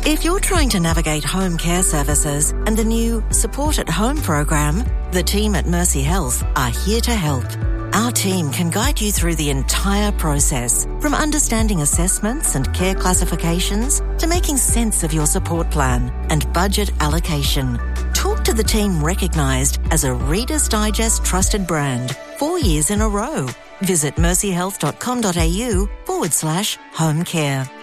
If you're trying to navigate home care services and the new Support at Home program, the team at Mercy Health are here to help. Our team can guide you through the entire process, from understanding assessments and care classifications to making sense of your support plan and budget allocation. Talk to the team recognised as a Reader's Digest trusted brand 4 years in a row. Visit mercyhealth.com.au/home care.